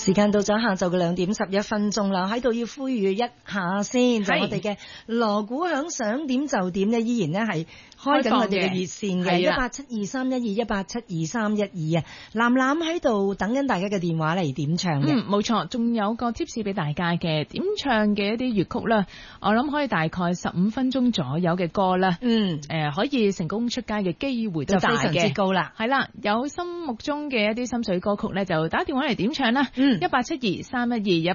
時間到咗下晝嘅2:11啦，喺度要呼籲一下先，就我哋嘅鑼鼓響想點就點呢，依然呢係開緊我哋嘅熱線嘅1872312 1872312啊，藍藍喺度等緊大家嘅電話嚟點唱嘅。 冇錯，仲有個 tips 俾大家嘅，點唱嘅一啲粵曲啦，我諗可以大概15分鐘左右嘅歌啦，可以成功出街嘅機會都大嘅，就非常之高啦。係啦，有心目中嘅一啲心水歌曲咧，就打電話嚟點唱啦。1872312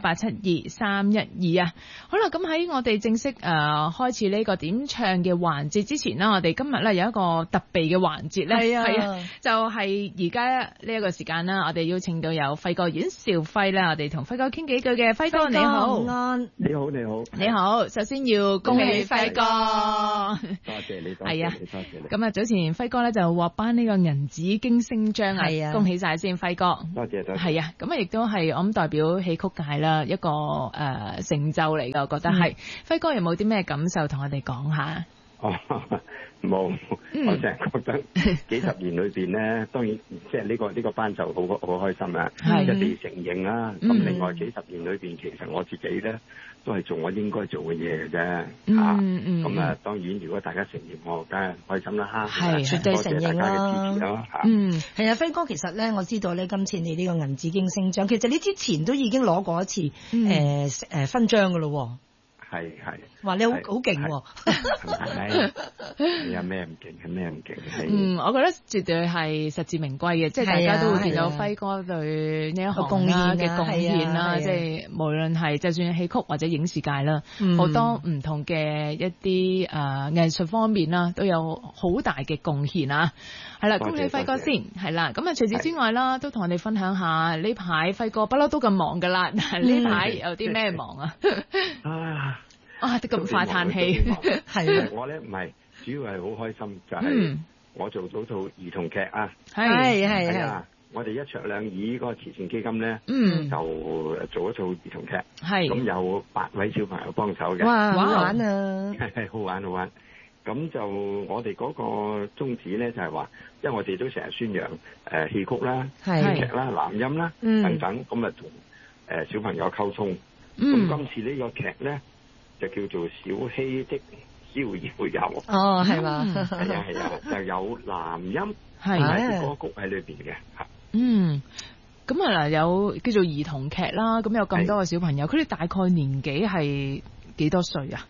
1872312啊，好啦，咁喺我哋正式開始呢個點唱嘅環節之前啦，我哋今日咧有一個特別嘅環節咧，係啊，就係而家呢一個時間啦，我哋邀請到有輝哥阮兆輝啦，我哋同輝哥傾幾句嘅。輝哥你好， 你好你好你好，首先要恭喜輝哥， 多謝你， 係啊， 多謝你。 咁啊，早前輝哥咧就獲頒呢個銀紫荊星章啊，恭喜晒先，輝哥， 多謝多謝。 係啊，咁啊亦都係我諗代表戲曲界啦一個成就嚟㗎，我覺得係。輝哥有冇啲咩感受同我哋講下？ 冇，我淨係覺得幾十年裏邊咧，當然即係呢個班就好開心啦，一地承認啦。咁另外幾十年裏邊，其實我自己咧都係做我應該做嘅嘢嘅啫。咁啊，當然如果大家承認我，梗係開心啦。 係絕對承認啦。係啊，輝哥，其實咧我知道咧，今次你呢個銀紫荊星章，其實你之前都已經攞過一次勳章㗎咯。 係， 話你好勁喎， 係咪？你有咩唔勁？係咩唔勁？ 我覺得絕對係實至名歸嘅，即係大家都會見到輝哥對呢一行啦嘅貢獻啦，即係無論係就算戲曲或者影視界啦，好多唔同嘅一啲藝術方面啦，都有好大嘅貢獻啊！係啦，恭喜輝哥先，係啦。咁啊，除此之外啦，都同我哋分享下呢排輝哥不嬲都咁忙噶啦，但係呢排有啲咩忙啊？都咁快嘆氣， 係我咧唔係，主要係好開心，就係我做咗套兒童劇啊，係啊，我哋一卓兩椅嗰個慈善基金咧，就做一套兒童劇，咁有8位小朋友幫手嘅， 哇，好玩啊， 係好玩好玩。咁就我哋嗰個宗旨咧，就係話，因為我哋都成日宣揚戲曲啦、粵劇啦、南音啦等等，咁啊同小朋友溝通。咁今次呢個劇咧就叫做小希的逍遙遊。哦，係嘛？係啊，就有南音同埋啲歌曲喺裏邊嘅。 咁啊嗱，有叫做兒童劇啦，咁有咁多個小朋友，佢哋大概年紀係幾多歲啊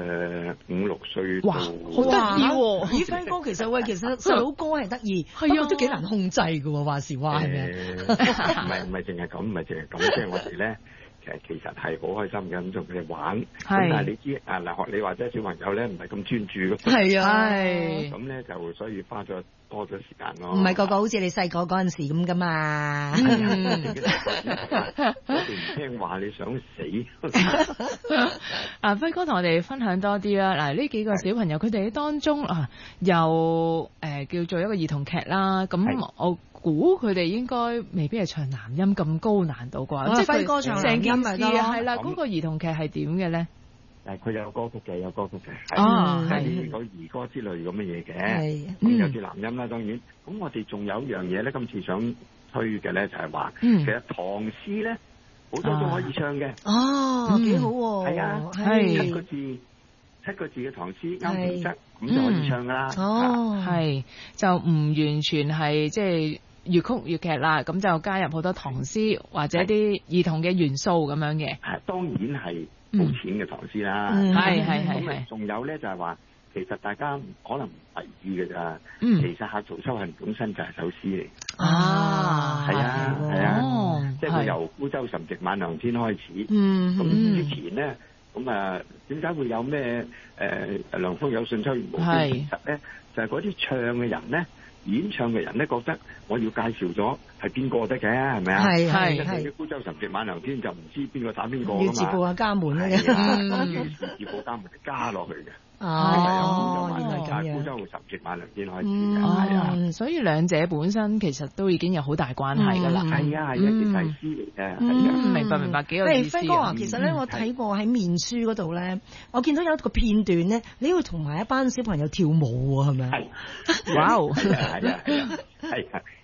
？5、6歲。 哇，好得意喎！ 咦，輝哥其實細佬哥係得意，不過都幾難控制㗎喎，話時話係咪？ 唔係淨係咁，即係我哋咧。其實係好開心嘅，咁同佢哋玩。但係你知學你話齋小朋友咧唔係咁專注咯。係啊，咁咧就所以花咗多咗時間咯。唔係個個好似你細個嗰陣時咁噶嘛。我哋唔聽話，你想死？ 輝哥同我哋分享多啲啦。嗱，呢幾個小朋友佢哋喺當中又叫做一個兒童劇啦。咁我估佢哋應該未必係唱男音咁高難度啩，即係輝哥唱男音咪得咯。係啦，嗰個兒童劇係點嘅咧？ 佢有歌曲嘅，係個兒歌之類咁嘅嘢嘅，咁有啲男音啦，當然。咁我哋仲有一樣嘢咧，今次想推嘅咧就係話，其實唐詩咧好多都可以唱嘅。 哦，幾好喎！ 係啊，7個字嘅唐詩啱平仄，咁就可以唱噶啦。 係就唔完全係即係粵曲粵劇啦，咁就加入好多唐詩或者啲兒童嘅元素咁樣嘅。 當然係冇錢嘅唐詩啦。係。仲有咧就係話，其實大家可能唔為意嘅咋。其實客曹秋恨本身就係首詩嚟。係啊。即係佢由孤舟沉寂晚涼天開始。咁之前咧。咁點解會有咩涼風有信秋月無邊？其實咧就係嗰啲唱嘅人咧，演唱嘅人咧覺得我要介紹咗係邊個得嘅，係咪啊？係。啲孤舟沉寂晚涼天就唔知邊個打邊個㗎嘛。要自報下家門咧。於是自報家門加落去嘅。原來咁樣。孤舟沉寂晚涼天開始嘅。 所以兩者本身其實都已經有好大關係㗎啦。 係啊，啲題詩嚟嘅。 明白幾有意思。 輝哥啊，其實咧我睇過喺面書嗰度咧，我見到有一個片段咧，你要同埋一班小朋友跳舞喎，係咪？ 係。哇！係。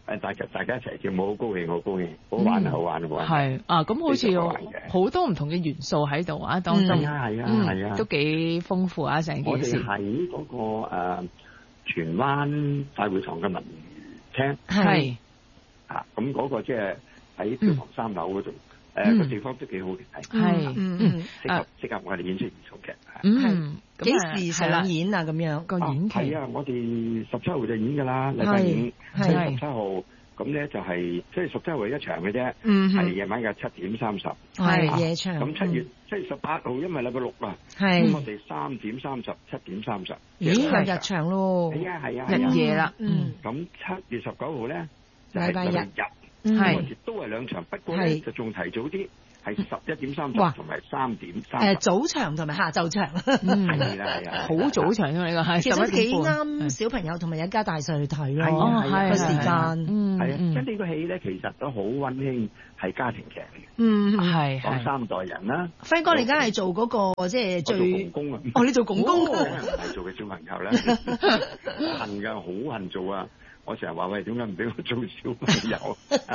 大家一齊跳舞，好高興，好高興，好玩啊，好玩，好玩。 係啊，咁好似好多唔同嘅元素喺度啊，當中係啊， 都幾豐富啊，成件事。 我哋喺嗰個荃灣大會堂嘅文娛廳， 係啊，咁嗰個即係喺票房3樓嗰度，個地方都幾好嘅，係，適合我哋演出兒童劇。 幾時上演啊？咁樣個演期？ 係啊，我哋17號就演㗎啦，禮拜5，7月17號。咁咧就係7月17號一場嘅啫，係夜晚嘅7:30， 係夜場。 咁7月18號，因為禮拜6啊，咁我哋3:30、7:30， 咦，有日場咯， 係啊， 日夜啦。 咁7月19號咧就係禮拜日，我哋都係2場，不過咧就仲提早啲。係11:30同埋3:30。 早場同埋下晝場。 係啦， 好早場㗎呢個係。 其實幾啱小朋友同埋一家大細去睇咯。個時間。 係啊，因為呢個戲咧其實都好溫馨，係家庭劇嚟嘅。 係講3代人啦。 輝哥，你而家係做嗰個即係最公公啊？ 哦，你做公公。 唔係做嘅小朋友咧，恨㗎，好恨做啊！我成日話喂，點解唔俾我做小朋友？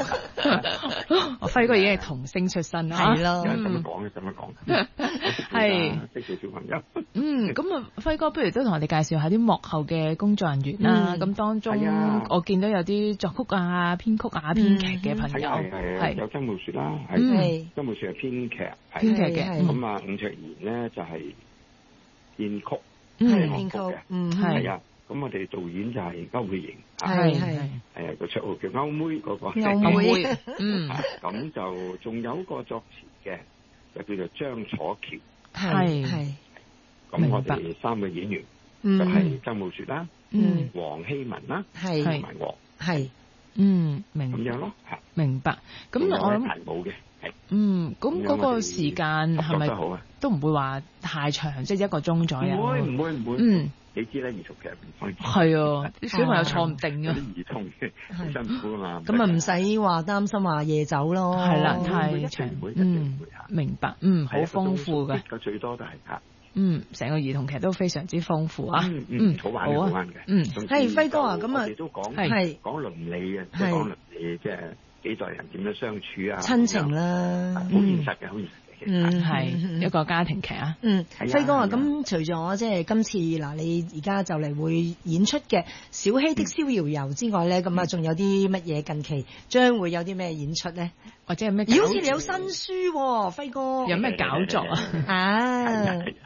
輝哥已經係童星出身啦， 係咯。 咁樣講，係識做小朋友。 咁啊，輝哥不如都同我哋介紹下啲幕後嘅工作人員啦。咁當中我見到有啲作曲啊、編曲啊、編劇嘅朋友， 係有曾慕雪啦，係曾慕雪係編劇嘅。 咁啊，伍卓賢咧就係編曲， 編曲， 係啊。咁我哋導演就係歐佩瑩，係個綽號叫歐妹嗰個。 歐妹， 咁就仲有個作詞嘅，就叫做張楚喬。 係。 咁我哋3個演員就係曾慕雪啦，黃希文啦，同埋我。 係。 明白。 咁樣咯， 明白。咁我諗排舞嘅，係。 咁嗰個時間係咪都唔會話太長，即係1個鐘左右？ 唔會。你知啦，兒童劇唔可以。 係啊，啲小朋友坐唔定啊。 啲兒童嘅好辛苦啊嘛。 咁啊唔使話擔心話夜走咯。 係啦，太長。明白。好豐富嘅。 個最多都係嚇。 成個兒童劇都非常之豐富啊。 好玩嘅，好玩嘅。 係輝哥啊，咁啊， 我哋都講倫理嘅，即係講倫理，即係幾代人點樣相處啊。 親情啦。 好現實嘅，好現實。 係一個家庭劇啊。 輝哥啊，咁除咗即係今次嗱，你而家就嚟會演出嘅《小希的逍遙遊》之外咧，咁啊仲有啲乜嘢近期將會有啲咩演出咧？ 或者係咩？ 好似你有新書喎，輝哥。 有咩搞作啊？ 係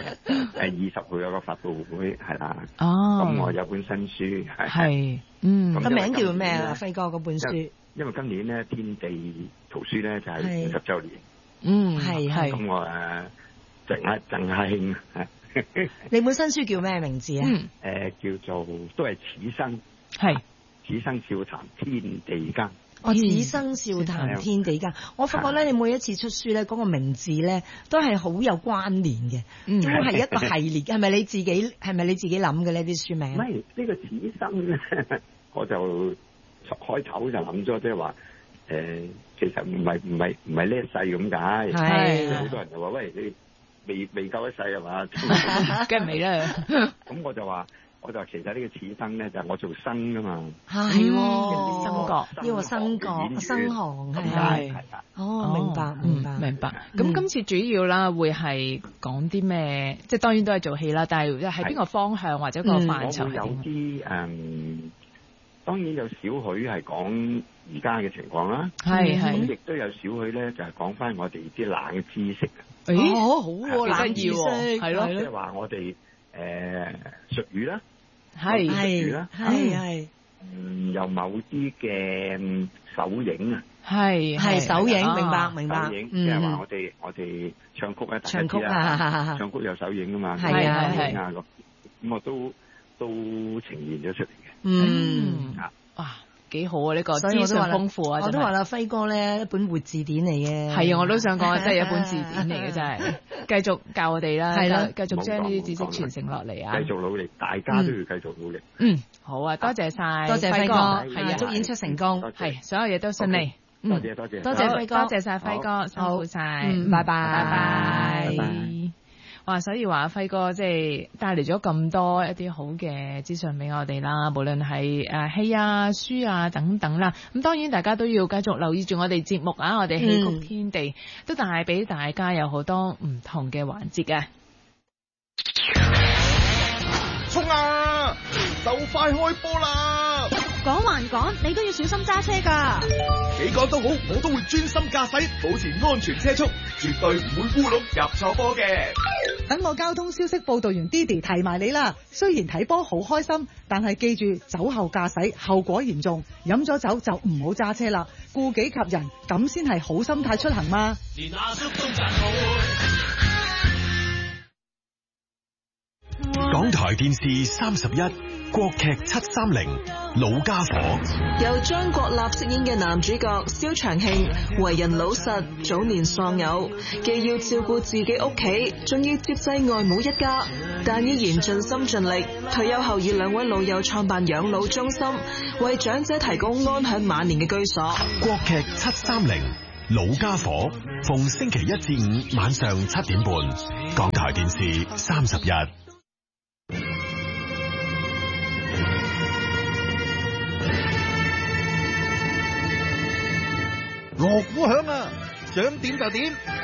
20號有個發佈會係啦。咁我有本新書係。 個名叫咩啊？輝哥嗰本書。 因為今年咧天地圖書咧就係50週年。 係。 咁我贈下興。 你本新書叫咩名字啊？ 叫做都係此生笑談天地間。 此生笑談天地間。我發覺咧，你每一次出書咧，嗰個名字咧都係好有關聯嘅，都係一個系列。係咪你自己諗嘅呢啲書名？ 唔係呢個此生咧，我就開頭就諗咗，即係話其實唔係呢一世咁解。係好多人就話喂，你未夠一世係嘛？ 梗係未啦。 咁我就話其實呢個此生咧就係我做生噶嘛。 係生角呢個生行係。明白。 咁今次主要啦會係講啲咩？即係當然都係做戲啦，但係喺邊個方向或者個範疇？ 有啲當然有少許係講而家嘅情況啦。咁亦都有少許咧，就係講翻我哋啲冷知識。 好冷知識係咯， 即係話我哋術語啦， 術語啦， 係有某啲嘅手影啊， 係手影，明白。 手影即係話我哋唱曲啊，唱曲有手影啊嘛， 係咁我都呈現咗出嚟嘅。 哇！幾好啊！呢個資訊豐富啊！ 我都話啦，輝哥咧一本活字典嚟嘅。 係啊，我都想講真係一本字典嚟嘅，真係。繼續教我哋啦，係啦，繼續將呢啲知識傳承落嚟啊！ 繼續努力，大家都要繼續努力。 好啊，多謝晒， 多謝輝哥， 係啊， 祝演出成功， 係所有嘢都順利。 多謝， 多謝輝哥， 多謝晒輝哥，辛苦晒， 拜拜。 哇！所以話輝哥即係帶嚟咗咁多一啲好嘅資訊俾我哋啦，無論係戲啊、書啊等等啦。咁當然大家都要繼續留意住我哋節目啊，我哋戲曲天地都帶俾大家有好多唔同嘅環節嘅。 衝啊！就快開波啦！ 講還講，你都要小心揸車㗎。 幾個都好，我都會專心駕駛，保持安全車速，絕對唔會烏龍入錯波嘅。 等我交通消息報導員 Didi 提埋你啦。雖然睇波好開心，但係記住酒後駕駛後果嚴重，飲咗酒就唔好揸車啦，顧己及人，咁先係好心態出行嘛。 港台電視31國劇730老家伙， 由張國立飾演嘅男主角蕭長慶，為人老實，早年喪偶，既要照顧自己屋企，仲要接濟外母一家，但依然盡心盡力。退休後以2位老友創辦養老中心，為長者提供安享晚年嘅居所。 國劇730老家伙，逢星期1至5晚上7點半，港台電視31。 鑼鼓響啊，想點就點，